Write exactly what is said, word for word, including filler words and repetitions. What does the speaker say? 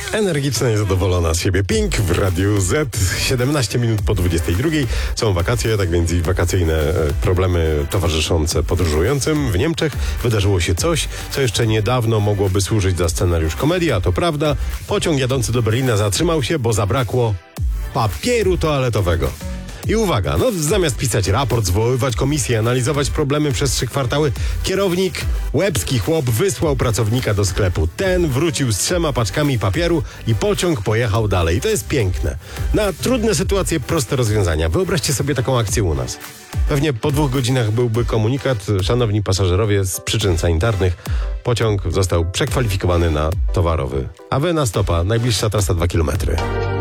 Energiczna i zadowolona z siebie Pink w Radiu Z. siedemnaście minut po dwudziestej drugiej. Są wakacje, tak więc i wakacyjne problemy towarzyszące podróżującym. W Niemczech wydarzyło się coś, co jeszcze niedawno mogłoby służyć za scenariusz komedii, a to prawda. Pociąg jadący do Berlina zatrzymał się, bo zabrakło papieru toaletowego. I uwaga, no zamiast pisać raport, zwoływać komisję, analizować problemy przez trzy kwartały, kierownik, łebski chłop, wysłał pracownika do sklepu. Ten wrócił z trzema paczkami papieru i pociąg pojechał dalej. I to jest piękne. Na trudne sytuacje proste rozwiązania. Wyobraźcie sobie taką akcję u nas. Pewnie po dwóch godzinach byłby komunikat: szanowni pasażerowie, z przyczyn sanitarnych pociąg został przekwalifikowany na towarowy. A wy na stopa, najbliższa trasa dwa kilometry.